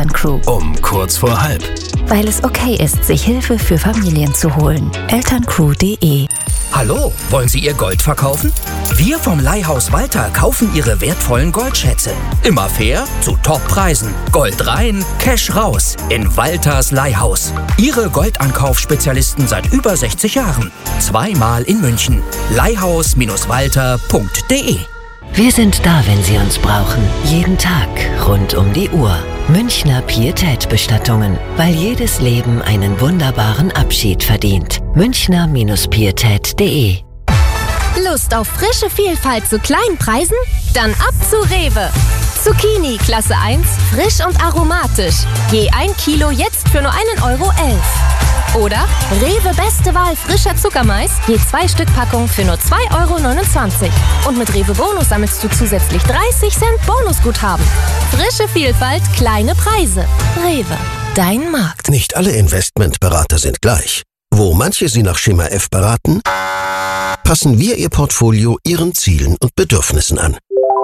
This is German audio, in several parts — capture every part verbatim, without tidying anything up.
Elterncrew. Um kurz vor halb. Weil es okay ist, sich Hilfe für Familien zu holen. elterncrew punkt de. Hallo, wollen Sie Ihr Gold verkaufen? Wir vom Leihhaus Walter kaufen Ihre wertvollen Goldschätze. Immer fair, zu Toppreisen. Gold rein, Cash raus. In Walters Leihhaus. Ihre Goldankaufspezialisten seit über sechzig Jahren. Zweimal in München. leihhaus Walter punkt de. Wir sind da, wenn Sie uns brauchen. Jeden Tag, rund um die Uhr. Münchner Pietät-Bestattungen. Weil jedes Leben einen wunderbaren Abschied verdient. Münchner Pietät punkt de. Lust auf frische Vielfalt zu kleinen Preisen? Dann ab zu Rewe. Zucchini Klasse eins, frisch und aromatisch. Je ein Kilo jetzt für nur einen Euro elf. Oder Rewe Beste Wahl frischer Zuckermais, je zwei Stück Packung für nur zwei Euro neunundzwanzig. Und mit Rewe Bonus sammelst du zusätzlich dreißig Cent Bonusguthaben. Frische Vielfalt, kleine Preise. Rewe, dein Markt. Nicht alle Investmentberater sind gleich. Wo manche Sie nach Schema F beraten, passen wir Ihr Portfolio Ihren Zielen und Bedürfnissen an.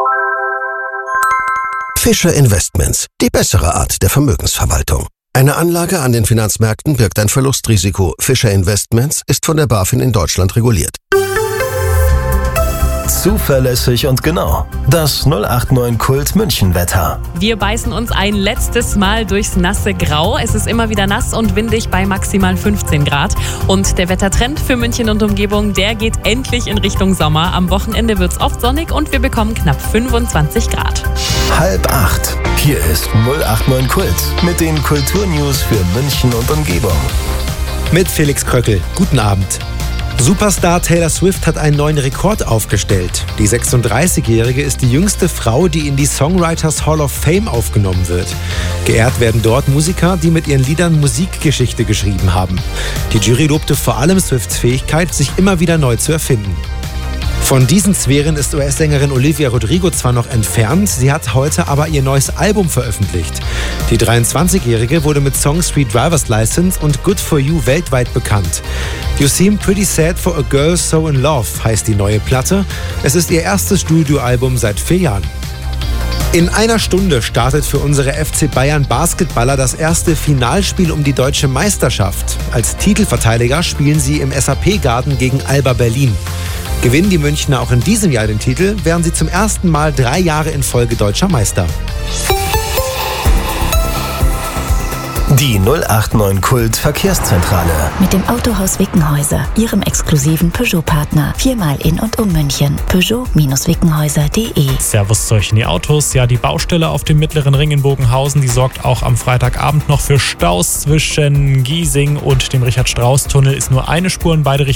Fischer Investments, die bessere Art der Vermögensverwaltung. Eine Anlage an den Finanzmärkten birgt ein Verlustrisiko. Fischer Investments ist von der BaFin in Deutschland reguliert. Zuverlässig und genau. Das null acht neun Kult München Wetter. Wir beißen uns ein letztes Mal durchs nasse Grau. Es ist immer wieder nass und windig bei maximal fünfzehn Grad. Und der Wettertrend für München und Umgebung, der geht endlich in Richtung Sommer. Am Wochenende wird es oft sonnig und wir bekommen knapp fünfundzwanzig Grad. Halb acht. Hier ist null acht neun Kult mit den Kulturnews für München und Umgebung. Mit Felix Kröckel. Guten Abend. Superstar Taylor Swift hat einen neuen Rekord aufgestellt. Die sechsunddreißigjährige ist die jüngste Frau, die in die Songwriters Hall of Fame aufgenommen wird. Geehrt werden dort Musiker, die mit ihren Liedern Musikgeschichte geschrieben haben. Die Jury lobte vor allem Swifts Fähigkeit, sich immer wieder neu zu erfinden. Von diesen Sphären ist U S-Sängerin Olivia Rodrigo zwar noch entfernt, sie hat heute aber ihr neues Album veröffentlicht. Die dreiundzwanzigjährige wurde mit Songs wie Driver's License und Good For You weltweit bekannt. You Seem Pretty Sad for a Girl So In Love heißt die neue Platte. Es ist ihr erstes Studioalbum seit vier Jahren. In einer Stunde startet für unsere F C Bayern Basketballer das erste Finalspiel um die deutsche Meisterschaft. Als Titelverteidiger spielen sie im S A P-Garten gegen Alba Berlin. Gewinnen die Münchner auch in diesem Jahr den Titel, wären sie zum ersten Mal drei Jahre in Folge deutscher Meister. Die null acht neun Kult Verkehrszentrale. Mit dem Autohaus Wickenhäuser, Ihrem exklusiven Peugeot-Partner. Viermal in und um München. Peugeot Wickenhäuser punkt de. Servus Zeucheni Autos. Ja, die Baustelle auf dem mittleren Ring in Bogenhausen, die sorgt auch am Freitagabend noch für Staus. Zwischen Giesing und dem Richard-Strauß-Tunnel ist nur eine Spur in beide Richtungen